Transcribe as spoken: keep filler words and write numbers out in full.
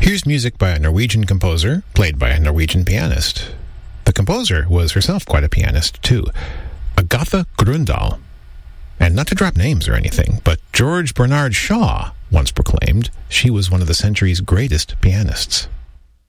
Here's music by a Norwegian composer, played by a Norwegian pianist. The composer was herself quite a pianist, too. Agatha Grøndahl. And not to drop names or anything, but George Bernard Shaw once proclaimed she was one of the century's greatest pianists.